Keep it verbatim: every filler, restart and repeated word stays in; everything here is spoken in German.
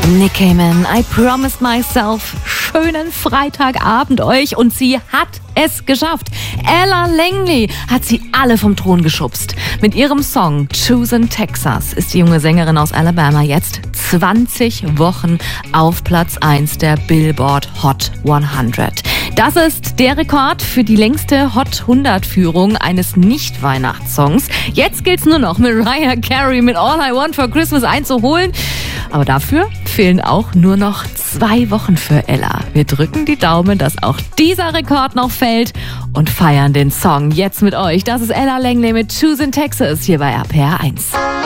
Nick Cayman, I promised myself. Schönen Freitagabend euch und sie hat es geschafft. Ella Langley hat sie alle vom Thron geschubst. Mit ihrem Song Choosing Texas ist die junge Sängerin aus Alabama jetzt zwanzig Wochen auf Platz eins der Billboard Hot hundert. Das ist der Rekord für die längste Hot hundert-Führung eines Nicht-Weihnachtssongs. Jetzt geht's nur noch, Mariah Carey mit All I Want for Christmas einzuholen. Aber dafür fehlen auch nur noch zwei Wochen für Ella. Wir drücken die Daumen, dass auch dieser Rekord noch fällt und feiern den Song jetzt mit euch. Das ist Ella Langley mit Choosing Texas hier bei R P R eins.